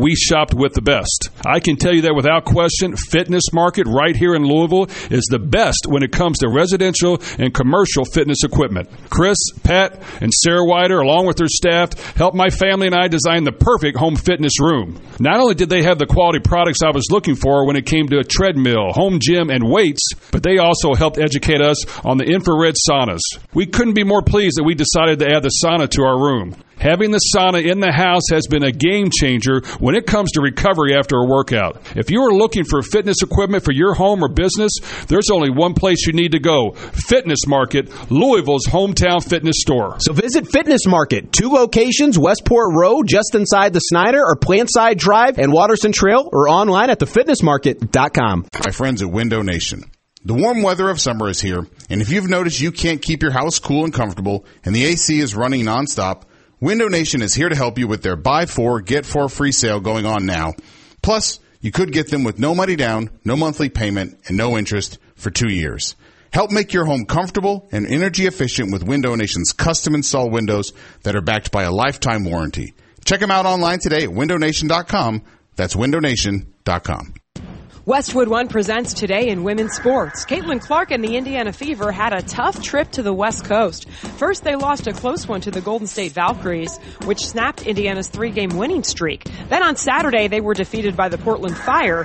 we shopped with the best. I can tell you that without question, Fitness Market right here in Louisville is the best when it comes to residential and commercial fitness equipment. Chris, Pat, and Sarah Wider, along with their staff, helped my family and I design the perfect home fitness room. Not only did they have the quality products I was looking for when it came to a treadmill, home gym, and weights, but they also helped educate us on the infrared saunas. We couldn't be more pleased that we decided to add the sauna to our room. Having the sauna in the house has been a game changer when it comes to recovery after a workout. If you are looking for fitness equipment for your home or business, there's only one place you need to go. Fitness Market, Louisville's hometown fitness store. So visit Fitness Market, 2 locations, Westport Road, just inside the Snyder, or Plantside Drive and Watterson Trail, or online at thefitnessmarket.com. My friends at Window Nation. The warm weather of summer is here, and if you've noticed you can't keep your house cool and comfortable and the AC is running nonstop, Window Nation is here to help you with their buy 4, get 4 free sale going on now. Plus, you could get them with no money down, no monthly payment, and no interest for 2 years. Help make your home comfortable and energy efficient with Window Nation's custom installed windows that are backed by a lifetime warranty. Check them out online today at windownation.com. That's windownation.com. Westwood One presents Today in Women's Sports. Caitlin Clark and the Indiana Fever had a tough trip to the West Coast. First, they lost a close one to the Golden State Valkyries, which snapped Indiana's 3-game winning streak. Then on Saturday, they were defeated by the Portland Fire,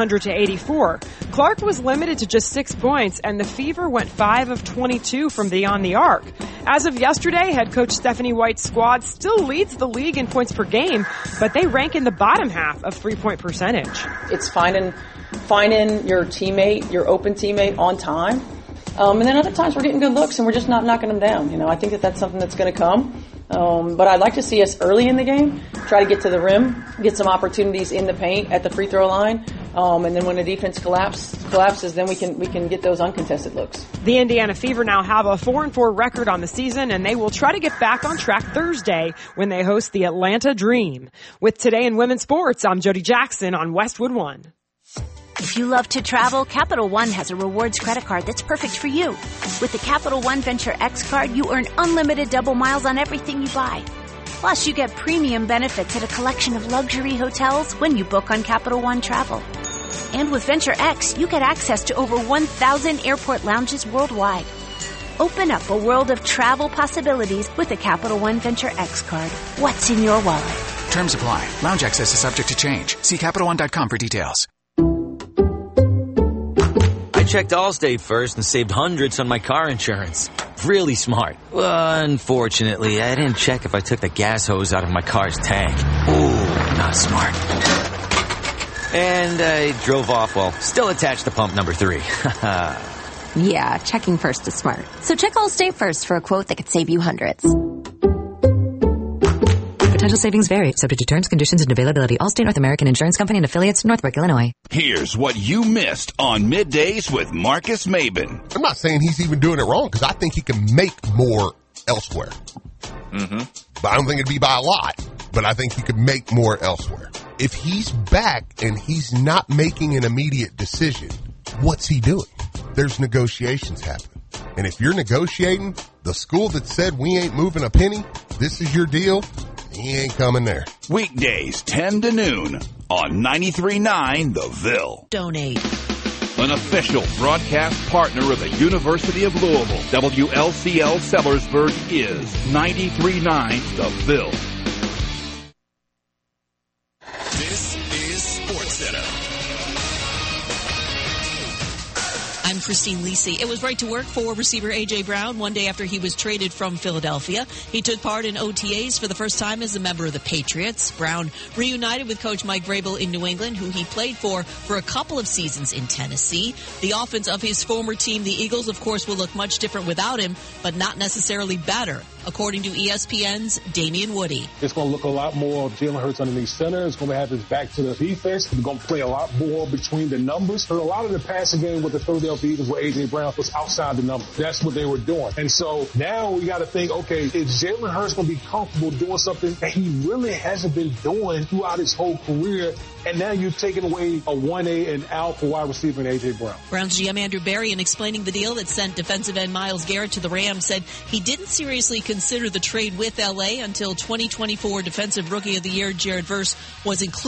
100-84. Clark was limited to just 6 points, and the Fever went 5 of 22 from beyond the arc. As of yesterday, head coach Stephanie White's squad still leads the league in points per game, but they rank in the bottom half of 3-point percentage. It's finding your teammate, your open teammate on time. And then other times we're getting good looks and we're just not knocking them down. You know, I think that's something that's going to come. But I'd like to see us early in the game try to get to the rim, get some opportunities in the paint at the free throw line. And then when the defense collapses, then we can get those uncontested looks. The Indiana Fever now have a 4-4 record on the season, and they will try to get back on track Thursday when they host the Atlanta Dream. With Today in Women's Sports, I'm Jody Jackson on Westwood One. If you love to travel, Capital One has a rewards credit card that's perfect for you. With the Capital One Venture X card, you earn unlimited double miles on everything you buy. Plus, you get premium benefits at a collection of luxury hotels when you book on Capital One Travel. And with Venture X, you get access to over 1,000 airport lounges worldwide. Open up a world of travel possibilities with a Capital One Venture X card. What's in your wallet? Terms apply. Lounge access is subject to change. See CapitalOne.com for details. I checked Allstate first and saved hundreds on my car insurance. Really smart. Well, unfortunately, I didn't check if I took the gas hose out of my car's tank. Ooh, not smart. And I drove off while still attached to pump number 3. Yeah, checking first is smart. So check Allstate first for a quote that could save you hundreds. Potential savings vary, subject to terms, conditions, and availability. Allstate North American Insurance Company and affiliates, Northbrook, Illinois. Here's what you missed on Middays with Marcus Maben. I'm not saying he's even doing it wrong, because I think he can make more elsewhere. But I don't think it'd be by a lot, but I think he could make more elsewhere. If he's back and he's not making an immediate decision, what's he doing? There's negotiations happening. And if you're negotiating, the school that said we ain't moving a penny, this is your deal, he ain't coming there. Weekdays, 10 to noon on 93.9 The Ville. Donate. An official broadcast partner of the University of Louisville, WLCL Sellersburg is 93.9 The Ville. This is SportsCenter. I'm Christine Lisi. It was right to work for receiver A.J. Brown one day after he was traded from Philadelphia. He took part in OTAs for the first time as a member of the Patriots. Brown reunited with coach Mike Vrabel in New England, who he played for a couple of seasons in Tennessee. The offense of his former team, the Eagles, of course, will look much different without him, but not necessarily better, according to ESPN's Damian Woody. It's going to look a lot more of Jalen Hurts underneath center. It's going to have his back to the defense. It's going to play a lot more between the numbers. But a lot of the passing game with the Philadelphia Eagles with A.J. Brown was outside the numbers. That's what they were doing. And so now we got to think, okay, is Jalen Hurts going to be comfortable doing something that he really hasn't been doing throughout his whole career? And now you're taking away a 1A and out for wide receiver in A.J. Brown. Browns GM Andrew Berry, in explaining the deal that sent defensive end Myles Garrett to the Rams, said he didn't seriously consider the trade with L.A. until 2024 Defensive Rookie of the Year Jared Verse was included